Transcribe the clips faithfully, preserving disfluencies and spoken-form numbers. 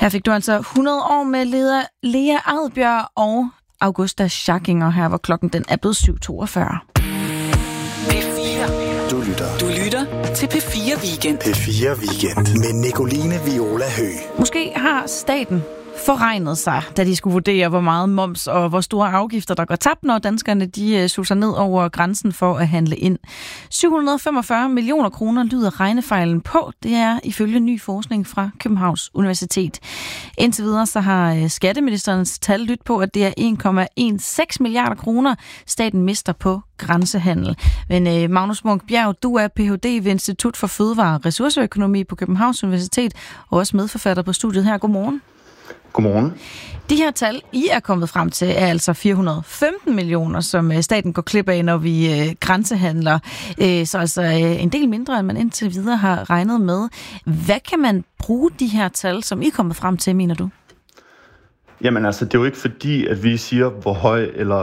Her fik du altså hundrede år med leder Lea Eidbjerg og Augusta Schackinger. Her hvor klokken den er blevet syv toogfyrre. P fire. Du lytter. Du lytter til P fire Weekend. P fire Weekend med Nicoline Viola Høgh. Måske har staten forregnet sig, da de skulle vurdere, hvor meget moms og hvor store afgifter, der går tabt, når danskerne de suser ned over grænsen for at handle ind. syv hundrede og femogfyrre millioner kroner lyder regnefejlen på. Det er ifølge ny forskning fra Københavns Universitet. Indtil videre så har skatteministerens tal lyttet på, at det er en komma seks milliarder kroner, staten mister på grænsehandel. Men Magnus Munch Bjerg, du er P H D ved Institut for Fødevare og Ressourceøkonomi på Københavns Universitet, og også medforfatter på studiet her. Godmorgen. Godmorgen. De her tal, I er kommet frem til, er altså fire hundrede og femten millioner, som staten går klip af, når vi øh, grænsehandler. Øh, så altså øh, en del mindre, end man indtil videre har regnet med. Hvad kan man bruge de her tal, som I er kommet frem til, mener du? Jamen altså, det er jo ikke fordi, at vi siger, hvor høj eller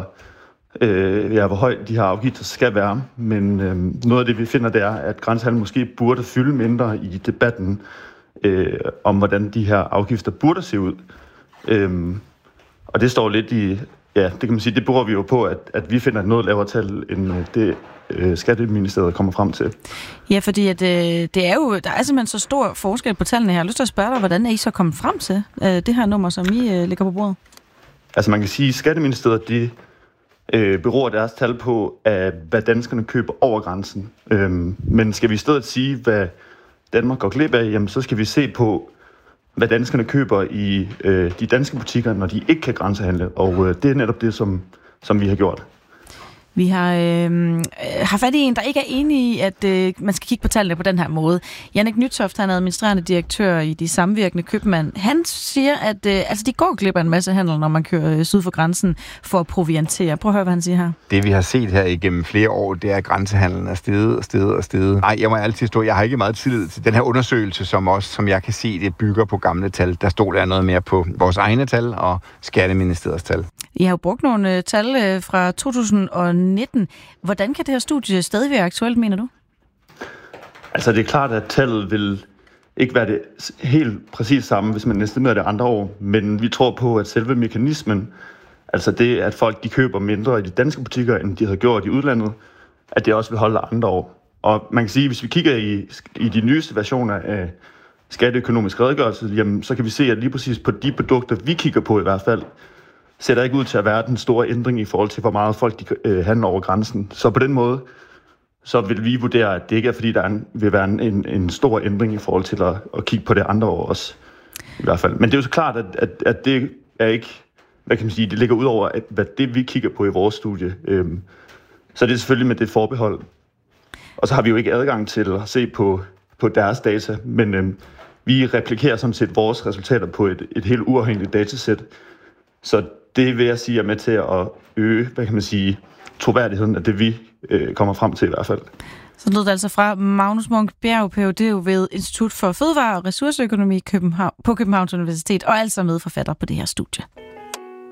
øh, ja, hvor høj de her afgifter skal være. Men øh, noget af det, vi finder, det er, at grænsehandel måske burde fylde mindre i debatten øh, om, hvordan de her afgifter burde se ud. Øhm, og det står lidt i, ja, det kan man sige, det bruger vi jo på, at, at vi finder et noget lavere tal, end det øh, Skatteministeriet kommer frem til. Ja, fordi at, øh, det er jo, der er simpelthen så stor forskel på tallene her. Jeg har lyst til at spørge dig, hvordan er I så kommet frem til øh, det her nummer, som I øh, lægger på bordet? Altså man kan sige, at Skatteministeriet, de øh, beror deres tal på, at, hvad danskerne køber over grænsen. Øhm, men skal vi i stedet sige, hvad Danmark går glip af, jamen så skal vi se på, hvad danskerne køber i øh, de danske butikker, når de ikke kan grænsehandle. Og øh, det er netop det, som, som vi har gjort. Vi har, øh, har fat i en, der ikke er enig i, at øh, man skal kigge på tallene på den her måde. Jannik Nytoft, han er administrerende direktør i De Samvirkende Købmand. Han siger, at øh, altså, de går glip af en masse handel, når man kører øh, syd for grænsen for at proviantere. Prøv at høre, hvad han siger her. Det vi har set her igennem flere år, det er, at grænsehandlen er steget og steget og steget. Nej, jeg må altid stå, jeg har ikke meget tillid til den her undersøgelse, som også, som jeg kan se, det bygger på gamle tal. Der stod der noget mere på vores egne tal og Skatteministeriets tal. I har jo brugt nogle tal fra to tusind og nitten. Hvordan kan det her studie stadig være aktuelt, mener du? Altså det er klart, at tallet vil ikke være det helt præcis samme, hvis man estimerer det andre år. Men vi tror på, at selve mekanismen, altså det, at folk de køber mindre i de danske butikker, end de har gjort i udlandet, at det også vil holde andre år. Og man kan sige, at hvis vi kigger i, i de nyeste versioner af skatteøkonomisk redegørelse, jamen, så kan vi se, at lige præcis på de produkter, vi kigger på i hvert fald, ser der ikke ud til at være den store ændring i forhold til, hvor meget folk de, øh, handler over grænsen. Så på den måde, så vil vi vurdere, at det ikke er, fordi der er en, vil være en, en stor ændring i forhold til at, at kigge på det andre år også. I hvert fald. Men det er jo så klart, at, at, at det er ikke, hvad kan man sige, det ligger ud over, at, hvad det vi kigger på i vores studie. Øhm, så det er selvfølgelig med det forbehold. Og så har vi jo ikke adgang til at se på, på deres data, men øhm, vi replikerer sådan set vores resultater på et, et helt uafhængigt datasæt. Så det vil jeg sige er med til at øge, hvad kan man sige, troværdigheden af det, vi øh, kommer frem til i hvert fald. Så lød det altså fra Magnus Munch Bjerg, P H D ved Institut for Fødevare og Ressourceøkonomi København, på Københavns Universitet, og altså medforfatter på det her studie.